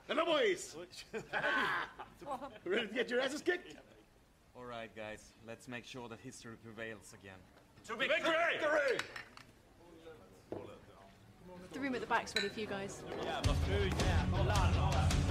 Hello, boys! Ready to get your asses kicked? All right, guys. Let's make sure that history prevails again. To victory! The room at the back's ready for you guys. Jävla fru, jävlar!